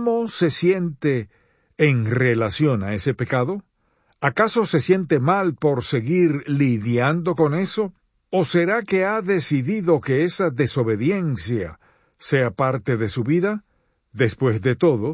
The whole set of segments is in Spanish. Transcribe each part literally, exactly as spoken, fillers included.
¿cómo se siente en relación a ese pecado? ¿Acaso se siente mal por seguir lidiando con eso? ¿O será que ha decidido que esa desobediencia sea parte de su vida? Después de todo,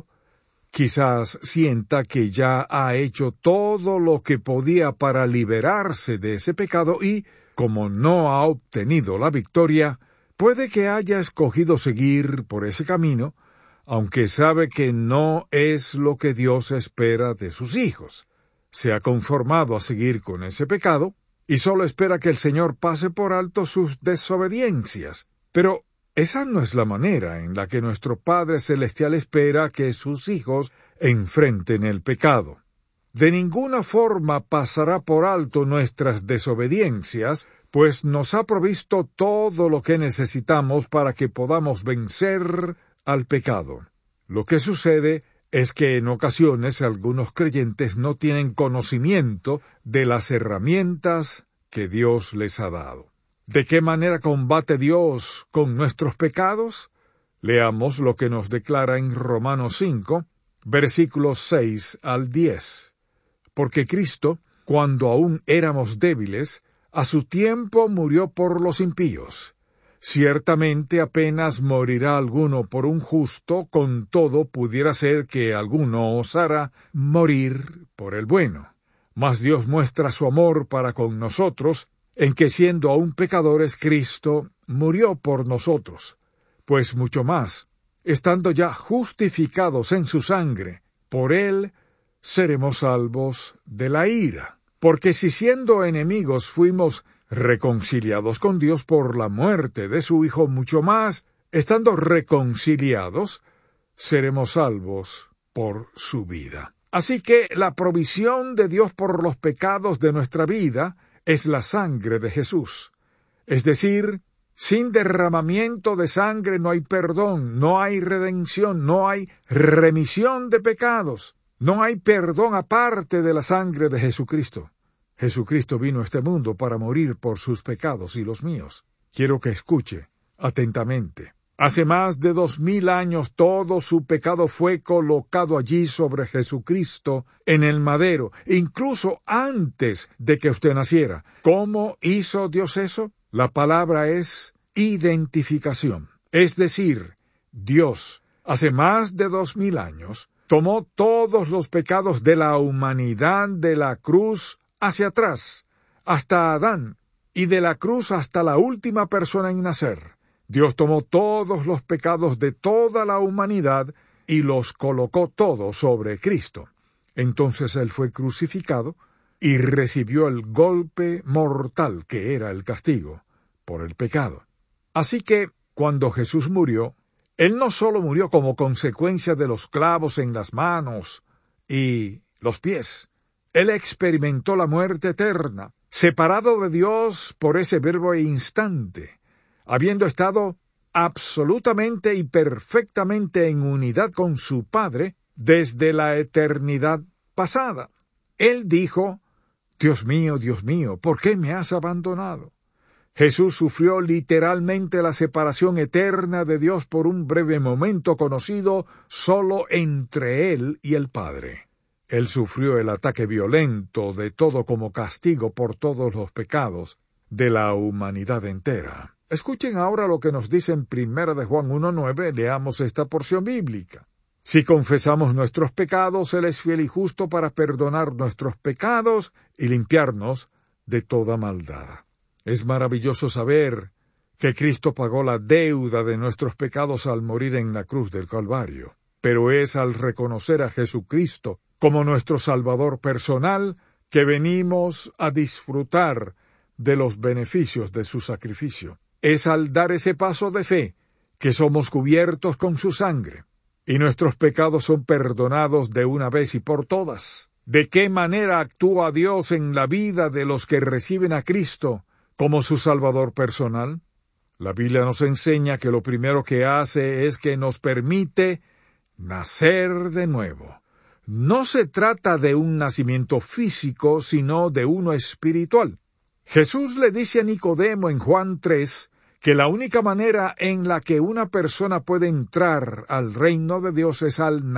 quizás sienta que ya ha hecho todo lo que podía para liberarse de ese pecado y, como no ha obtenido la victoria, puede que haya escogido seguir por ese camino, aunque sabe que no es lo que Dios espera de sus hijos. Se ha conformado a seguir con ese pecado y solo espera que el Señor pase por alto sus desobediencias. Pero esa no es la manera en la que nuestro Padre Celestial espera que sus hijos enfrenten el pecado. De ninguna forma pasará por alto nuestras desobediencias, pues nos ha provisto todo lo que necesitamos para que podamos vencer al pecado. Lo que sucede es que en ocasiones algunos creyentes no tienen conocimiento de las herramientas que Dios les ha dado. ¿De qué manera combate Dios con nuestros pecados? Leamos lo que nos declara en Romanos cinco, versículos seis al diez. Porque Cristo, cuando aún éramos débiles, a su tiempo murió por los impíos. Ciertamente apenas morirá alguno por un justo, con todo pudiera ser que alguno osara morir por el bueno. Mas Dios muestra su amor para con nosotros, en que siendo aún pecadores, Cristo murió por nosotros. Pues mucho más, estando ya justificados en su sangre, por él seremos salvos de la ira. Porque si siendo enemigos fuimos reconciliados con Dios por la muerte de su Hijo, mucho más, estando reconciliados, seremos salvos por su vida. Así que la provisión de Dios por los pecados de nuestra vida es la sangre de Jesús. Es decir, sin derramamiento de sangre no hay perdón, no hay redención, no hay remisión de pecados, no hay perdón aparte de la sangre de Jesucristo. Jesucristo vino a este mundo para morir por sus pecados y los míos. Quiero que escuche atentamente. Hace más de dos mil años todo su pecado fue colocado allí sobre Jesucristo en el madero, incluso antes de que usted naciera. ¿Cómo hizo Dios eso? La palabra es identificación. Es decir, Dios, hace más de dos mil años, tomó todos los pecados de la humanidad de la cruz hacia atrás, hasta Adán, y de la cruz hasta la última persona en nacer. Dios tomó todos los pecados de toda la humanidad y los colocó todos sobre Cristo. Entonces Él fue crucificado y recibió el golpe mortal que era el castigo por el pecado. Así que, cuando Jesús murió, Él no solo murió como consecuencia de los clavos en las manos y los pies, Él experimentó la muerte eterna, separado de Dios por ese breve instante, habiendo estado absolutamente y perfectamente en unidad con su Padre desde la eternidad pasada. Él dijo, Dios mío, Dios mío, ¿por qué me has abandonado? Jesús sufrió literalmente la separación eterna de Dios por un breve momento conocido solo entre Él y el Padre. Él sufrió el ataque violento de todo como castigo por todos los pecados de la humanidad entera. Escuchen ahora lo que nos dice en Primera de Juan uno nueve, leamos esta porción bíblica. Si confesamos nuestros pecados, Él es fiel y justo para perdonar nuestros pecados y limpiarnos de toda maldad. Es maravilloso saber que Cristo pagó la deuda de nuestros pecados al morir en la cruz del Calvario. Pero es al reconocer a Jesucristo como nuestro Salvador personal que venimos a disfrutar de los beneficios de su sacrificio. Es al dar ese paso de fe que somos cubiertos con su sangre y nuestros pecados son perdonados de una vez y por todas. ¿De qué manera actúa Dios en la vida de los que reciben a Cristo como su Salvador personal? La Biblia nos enseña que lo primero que hace es que nos permite nacer de nuevo. No se trata de un nacimiento físico, sino de uno espiritual. Jesús le dice a Nicodemo en Juan tres que la única manera en la que una persona puede entrar al reino de Dios es al